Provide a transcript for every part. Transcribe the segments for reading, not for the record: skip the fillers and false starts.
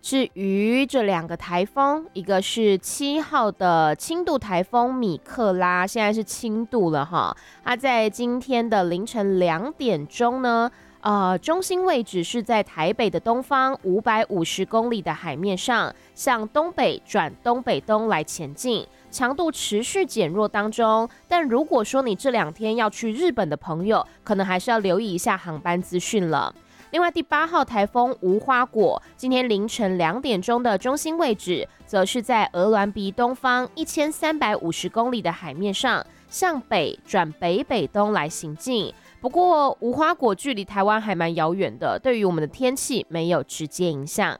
至于这2个台风，一个是7号的轻度台风米克拉，现在是轻度了哈。它在今天的凌晨2点钟呢，中心位置是在台北的东方550公里的海面上，向东北转东北东来前进，强度持续减弱当中。但如果说你这2天要去日本的朋友，可能还是要留意一下航班资讯了。另外，第8号台风无花果，今天凌晨2点钟的中心位置，则是在鹅銮鼻东方1350公里的海面上，向北转北北东来行进。不过，无花果距离台湾还蛮遥远的，对于我们的天气没有直接影响。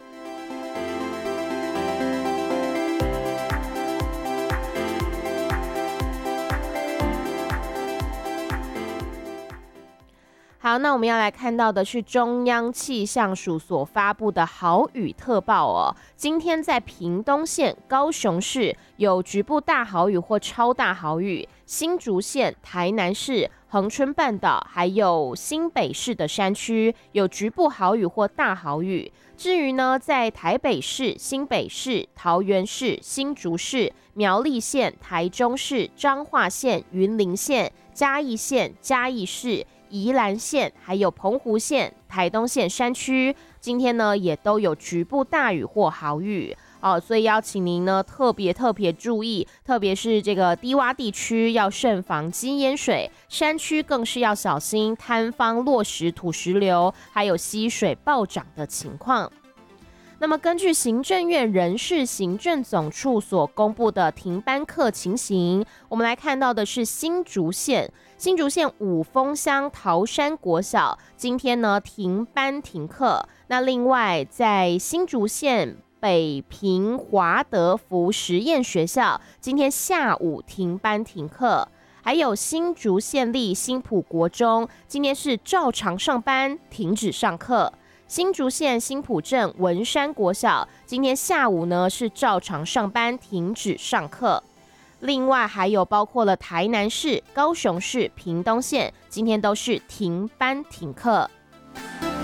好，那我们要来看到的是中央气象署所发布的豪雨特报哦。今天在屏东县、高雄市有局部大豪雨或超大豪雨，新竹县、台南市、恒春半岛还有新北市的山区有局部豪雨或大豪雨。至于呢，在台北市、新北市、桃园市、新竹市、苗栗县、台中市、彰化县、云林县、嘉义县、嘉义市、宜兰县还有澎湖县、台东县山区，今天呢也都有局部大雨或豪雨哦，所以要请您呢特别注意，特别是这个低洼地区要慎防积淹水，山区更是要小心塌方落石、土石流，还有溪水暴涨的情况。那么根据行政院人事行政总处所公布的停班课情形，我们来看到的是新竹县五峰乡桃山国小今天呢停班停课。那另外在新竹县北平华德福实验学校今天下午停班停课，还有新竹县立新埔国中今天是照常上班停止上课。新竹县新埔镇文山国小今天下午呢是照常上班停止上课。另外还有包括了台南市、高雄市、屏东县今天都是停班停课。